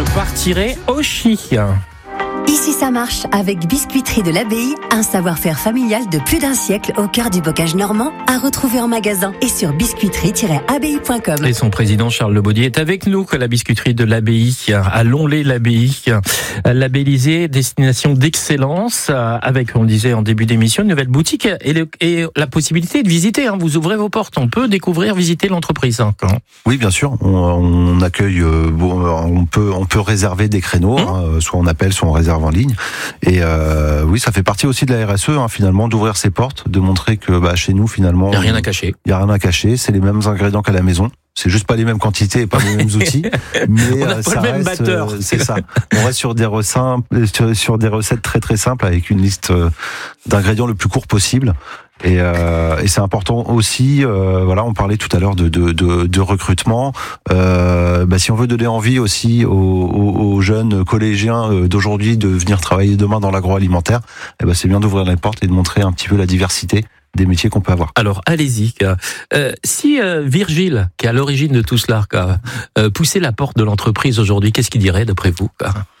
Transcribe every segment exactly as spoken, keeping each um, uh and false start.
partirez au Chi. Ici ça marche avec Biscuiterie de l'Abbaye, un savoir-faire familial de plus d'un siècle au cœur du bocage normand, à retrouver en magasin et sur biscuiterie tiret abbaye point com. Et son président Charles Lebaudier est avec nous, que la Biscuiterie de l'Abbaye à Lonlay-l'Abbaye, labellisée destination d'excellence, avec, on le disait en début d'émission, une nouvelle boutique et, le, et la possibilité de visiter. Hein, vous ouvrez vos portes, on peut découvrir, visiter l'entreprise. Hein, quand... Oui, bien sûr. On, on accueille, euh, bon, on peut, on peut réserver des créneaux, mmh. hein, soit on appelle, soit on réserve en ligne. Et euh, oui, ça fait partie aussi de la R S E, hein, finalement, d'ouvrir ses portes, de montrer que bah, chez nous, finalement, il n'y a rien à cacher. Il n'y a rien à cacher. C'est les mêmes ingrédients qu'à la maison. C'est juste pas les mêmes quantités et pas les mêmes outils. Mais on n'a pas ça le même reste, batteur. Euh, c'est ça. On reste sur des recettes, sur, sur des recettes très très simples avec une liste d'ingrédients le plus court possible. Et, euh, et c'est important aussi. Euh, voilà, on parlait tout à l'heure de, de, de, de recrutement. Euh, bah, si on veut donner envie aussi aux, aux, aux jeunes collégiens d'aujourd'hui de venir travailler demain dans l'agroalimentaire, eh ben c'est bien d'ouvrir les portes et de montrer un petit peu la diversité des métiers qu'on peut avoir. Alors, allez-y. Euh, si euh, Virgile, qui est à l'origine de tout cela, euh, poussait la porte de l'entreprise aujourd'hui, qu'est-ce qu'il dirait d'après vous?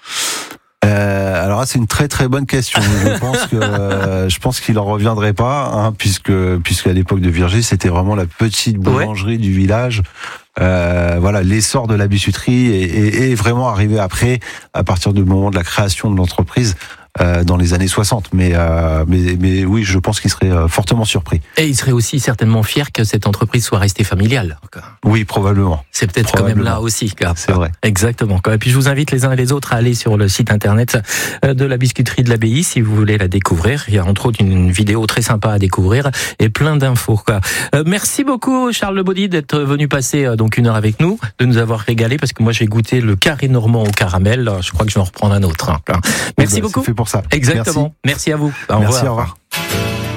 Euh, alors là, c'est une très très bonne question. Je pense que euh, je pense qu'il en reviendrait pas, hein, puisque puisqu'à l'époque de Virgile, c'était vraiment la petite boulangerie ouais. du village. Euh, voilà, l'essor de la biscuiterie est, est, est vraiment arrivé après, à partir du moment de la création de l'entreprise. Euh, dans les années soixante, mais, euh, mais, mais oui, je pense qu'il serait euh, fortement surpris. Et il serait aussi certainement fier que cette entreprise soit restée familiale. Oui, probablement. C'est peut-être quand même là aussi. Car, c'est vrai. Exactement. Et puis je vous invite les uns et les autres à aller sur le site internet de la Biscuiterie de l'Abbaye si vous voulez la découvrir. Il y a entre autres une vidéo très sympa à découvrir et plein d'infos. Euh, merci beaucoup Charles Lebaudier d'être venu passer euh, donc une heure avec nous, de nous avoir régalé, parce que moi j'ai goûté le carré normand au caramel. Je crois que je vais en reprendre un autre. Hein. Merci bah, beaucoup. C'est fait pour ça. Exactement. Merci, Merci à vous. Au Merci, revoir. Au revoir.